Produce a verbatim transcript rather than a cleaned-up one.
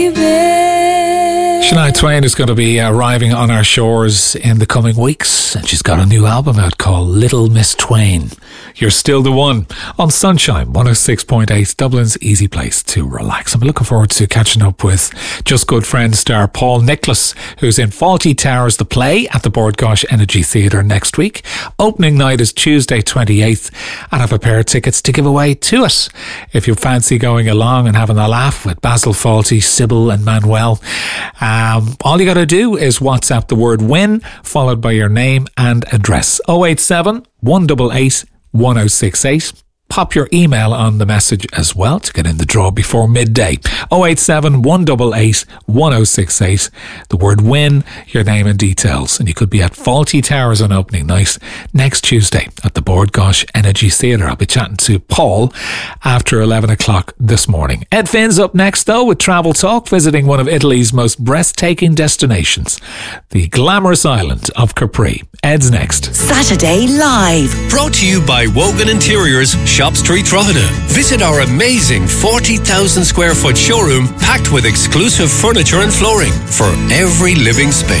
Shania Twain is going to be arriving on our shores in the coming weeks, and she's got a new album out called Little Miss Twain. You're still the one on Sunshine one oh six point eight, Dublin's easy place to relax. I'm looking forward to catching up with Just Good Friends star Paul Nicholas, who's in Fawlty Towers, the play, at the Bord Gáis Energy Theatre next week. Opening night is Tuesday twenty-eighth, and I've a pair of tickets to give away to it. If you fancy going along and having a laugh with Basil Fawlty, Sybil and Manuel, um, all you got to do is WhatsApp the word WIN followed by your name and address. oh eight seven, one eight eight, one oh six eight. Pop your email on the message as well to get in the draw before midday. oh eight seven, one eight eight, one oh six eight. The word WIN, your name and details. And you could be at Fawlty Towers on opening night next Tuesday at the Bord Gáis Energy Theatre. I'll be chatting to Paul after eleven o'clock this morning. Ed Finn's up next though with Travel Talk, visiting one of Italy's most breathtaking destinations, the glamorous island of Capri. Ed's next. Saturday Live. Brought to you by Wogan Interiors, Shop Street, Drogheda. Visit our amazing forty thousand square foot showroom packed with exclusive furniture and flooring for every living space.